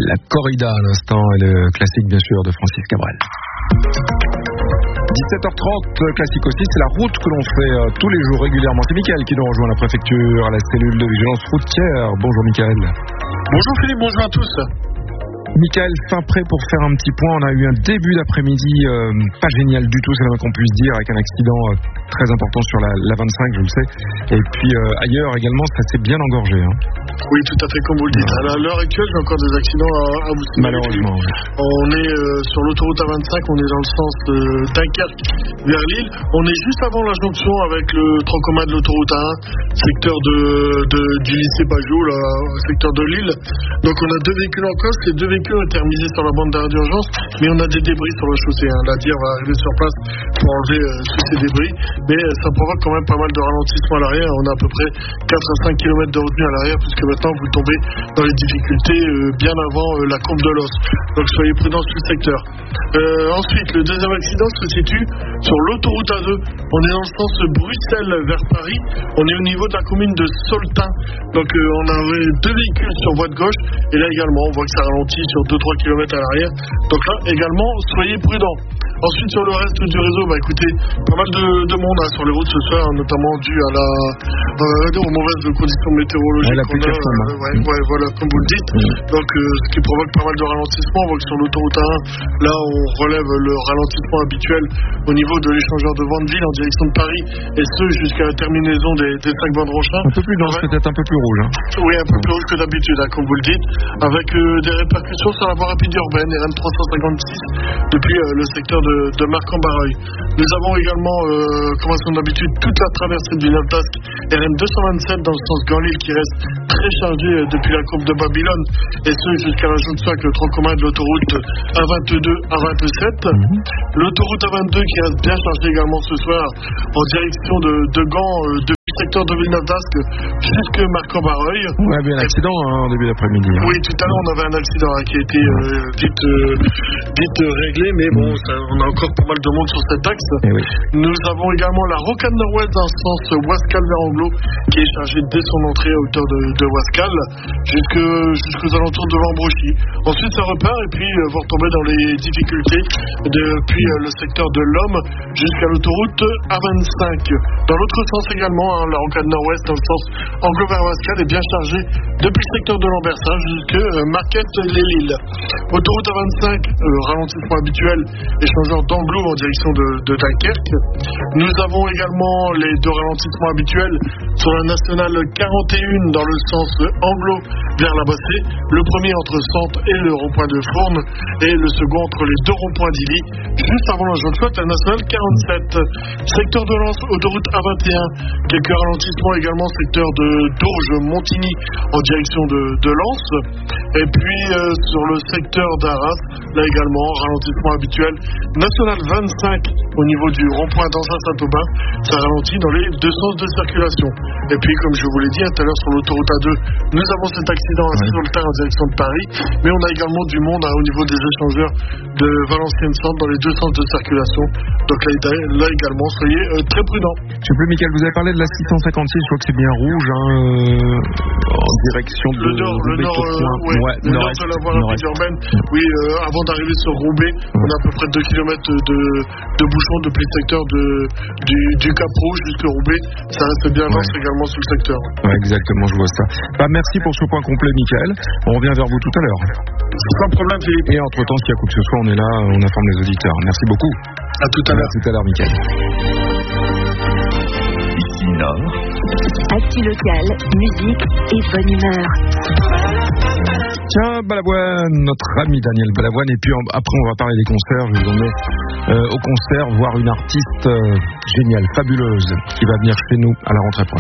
La corrida à l'instant et le classique bien sûr de Francis Cabrel. 17h30, classique aussi, c'est la route que l'on fait tous les jours régulièrement. C'est Mickaël qui nous rejoint à la préfecture, à la cellule de vigilance routière. Bonjour Mickaël. Bonjour Philippe, bonjour à tous. Mickaël, fin prêt pour faire un petit point. On a eu un début d'après-midi pas génial du tout, c'est le moins qu'on puisse dire, avec un accident très important sur la 25, je le sais. Et puis ailleurs également, ça s'est bien engorgé. Oui, tout à fait, comme vous le dites. À l'heure actuelle, j'ai encore des accidents à vous signaler. Malheureusement. On est sur l'autoroute A25, on est dans le sens de Dunkerque vers Lille. On est juste avant la jonction avec le tronc commun de l'autoroute A1, secteur du lycée Pajot, là, secteur de Lille. Donc on a deux véhicules en cause. Les deux véhicules ont été remisés sur la bande d'arrêt d'urgence, mais on a des débris sur la chaussée. La DIR va arriver sur place pour enlever tous ces débris. Mais ça provoque quand même pas mal de ralentissement à l'arrière. On a à peu près 4 à 5 km de retenue à l'arrière, puisque maintenant vous tombez dans les difficultés bien avant la courbe de l'os. Donc soyez prudents sur le secteur. Ensuite, le deuxième accident se situe sur l'autoroute A2. On est dans le sens Bruxelles vers Paris. On est au niveau de la commune de Soltin. Donc on avait deux véhicules sur voie de gauche. Et là également, on voit que ça ralentit sur 2-3 km à l'arrière. Donc là également, soyez prudents. Ensuite, sur le reste du réseau, écoutez, pas mal de monde sur les routes ce soir, notamment dû aux mauvaises conditions météorologiques qu'on a. Voilà, comme vous le dites. Donc, ce qui provoque pas mal de ralentissement. On voit que sur l'autoroute A1, là, on relève le ralentissement habituel au niveau de l'échangeur de Vandeville en direction de Paris, et ce jusqu'à la terminaison des 5 bandes Ronchin. Un peu plus dense, peut-être un peu plus rouge. Oui, un peu plus rouge que d'habitude, comme vous le dites, avec des répercussions sur la voie rapide urbaine, RN 356, depuis le secteur de Marc-en-Barreuil. Nous avons également, comme à son habitude, toute la traversée de Villeneuve-d'Ascq, RN 227 dans le sens Gand-Lille, qui reste très chargée depuis la courbe de Babylone, et ce jusqu'à la jonction avec le tronc commun de l'autoroute A22, A27. L'autoroute A22 qui reste bien chargée également ce soir en direction de Gand, depuis le secteur de Villeneuve-d'Ascq jusque Marc-en-Barreuil. On a eu un accident en début d'après-midi. Oui, tout à l'heure on avait un accident qui a été vite réglé, mais bon, on a encore pas mal de monde sur cet axe. Oui. Nous avons également la rocade nord-ouest dans le sens Wascal vers Anglo, qui est chargée dès son entrée à hauteur de Wascal jusqu'aux alentours de Lambrouchy. Ensuite ça repart, et puis vous retombez dans les difficultés depuis le secteur de l'Homme jusqu'à l'autoroute A25. Dans l'autre sens également, la rocade nord-ouest dans le sens Anglo vers Wascal est bien chargée depuis le secteur de Lambersart jusque Marquette-les-Lilles. Autoroute A25, ralentissement habituel, échangeur d'Anglo en direction de Dunkerque. Nous avons également les deux ralentissements habituels sur la nationale 41 dans le sens Anglo vers la Bassée. Le premier entre Sante et le rond-point de Fournes, et le second entre les deux ronds-points d'Illy, juste avant la jonction avec la nationale 47. Secteur de Lens, autoroute A21, quelques ralentissements également, secteur de Dourges-Montigny en direction de Lens. Et puis sur le secteur d'Arras, là également, ralentissement habituel, national 25 au niveau du rond-point d'Anzin-Saint-Aubin, ça ralentit dans les deux sens de circulation. Et puis comme je vous l'ai dit tout à l'heure, sur l'autoroute A2, nous avons cet accident à Soltin en direction de Paris, mais on a également du monde au niveau des échangeurs de Valenciennes-Centre dans les deux sens de circulation. Donc là également, soyez très prudents. Je sais plus, Mickaël, vous avez parlé de la 656, je crois que c'est bien rouge, en direction de le nord de la voie rapide urbaine. Oui, avant d'arriver sur Roubaix, on a à peu près 2 km de bouchons depuis le secteur du Cap Rouge jusqu'à Roubaix. Ça reste bien dense également sur le secteur. Ouais, exactement, je vois ça. Merci pour ce point complet, Mickaël. On revient vers vous tout à l'heure. Sans problème, Philippe. Et entre-temps, s'il y a quoi que ce soit, on est là, on informe les auditeurs. Merci beaucoup. À tout à l'heure. À tout à l'heure, Mickaël. Ici Nord. Actu locale, musique et bonne humeur. Tiens, Balavoine, notre ami Daniel Balavoine. Et puis après, on va parler des concerts. Je vous emmène au concert voir une artiste géniale, fabuleuse, qui va venir chez nous à la rentrée prochaine.